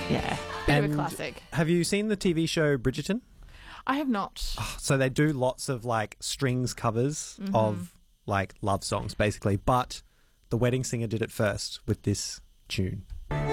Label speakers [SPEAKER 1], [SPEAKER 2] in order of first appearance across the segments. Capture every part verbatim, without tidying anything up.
[SPEAKER 1] Yeah, bit
[SPEAKER 2] And
[SPEAKER 1] of a classic.
[SPEAKER 2] Have you seen the T V show Bridgerton?
[SPEAKER 1] I have not.
[SPEAKER 2] So they do lots of like strings covers
[SPEAKER 1] Mm-hmm.
[SPEAKER 2] of like love songs, basically. But The Wedding Singer did it first with this tune.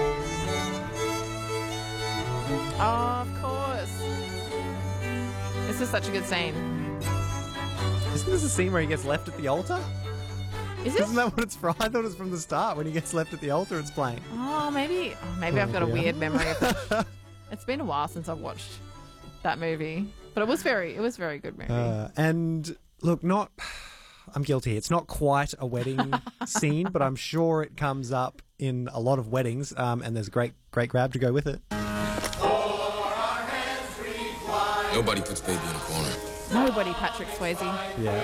[SPEAKER 1] Oh, of course. This is such a good scene.
[SPEAKER 2] Isn't this a scene where he gets left at the altar?
[SPEAKER 1] Is it?
[SPEAKER 2] Isn't that what it's from? I thought it was from the start. When he gets left at the altar, it's playing.
[SPEAKER 1] Oh, maybe. Oh, maybe
[SPEAKER 2] Oh,
[SPEAKER 1] I've got a
[SPEAKER 2] dear.
[SPEAKER 1] weird memory of that. It's been a while since I've watched that movie, but it was very, it was a very good movie.
[SPEAKER 2] Uh, and look, not. I'm guilty. It's not quite a wedding scene, but I'm sure it comes up in a lot of weddings, um, and there's a great, great grab to go with it.
[SPEAKER 3] Nobody puts baby in a corner.
[SPEAKER 1] Nobody, Patrick Swayze.
[SPEAKER 2] Yeah.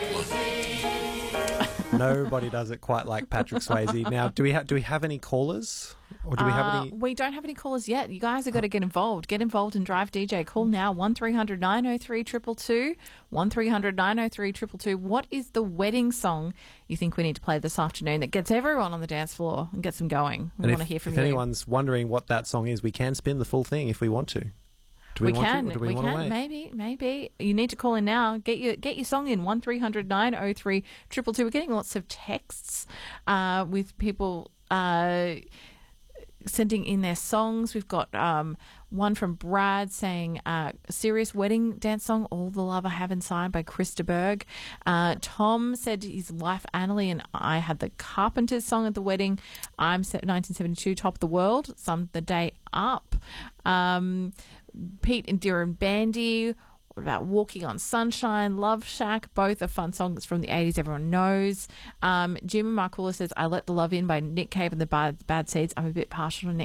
[SPEAKER 2] Nobody does it quite like Patrick Swayze. Now, do we have do we have any callers, or do we have
[SPEAKER 1] Uh,
[SPEAKER 2] any?
[SPEAKER 1] we don't have any callers yet. You guys have got to get involved. Get involved and Drive D J. Call now one three hundred nine oh three two two two. one three hundred nine oh three two two two. What is the wedding song you think we need to play this afternoon that gets everyone on the dance floor and gets them going? We
[SPEAKER 2] And
[SPEAKER 1] want
[SPEAKER 2] if,
[SPEAKER 1] to hear from
[SPEAKER 2] if
[SPEAKER 1] you.
[SPEAKER 2] anyone's wondering what that song is, we can spin the full thing if we want to. Do we,
[SPEAKER 1] We
[SPEAKER 2] want
[SPEAKER 1] can,
[SPEAKER 2] to, or do we,
[SPEAKER 1] we
[SPEAKER 2] want
[SPEAKER 1] can,
[SPEAKER 2] to wait?
[SPEAKER 1] maybe, maybe. You need to call in now. Get your get your song in one three hundred nine oh three two two two. We're getting lots of texts uh, with people uh, sending in their songs. We've got um, one from Brad saying uh, "Serious Wedding Dance Song, All the Love I Have Inside" by Chris de Burgh. Uh, Tom said his wife Annalie and I had the Carpenters song at the wedding. I'm set nineteen seventy-two, Top of the World, Some the Day Up. Um, Pete and Durham Bandy. What about Walking on Sunshine, Love Shack? Both are fun songs from the eighties everyone knows. Um, Jim Markula says, I Let the Love In by Nick Cave and the Bad, Bad Seeds. I'm a bit partial to Nick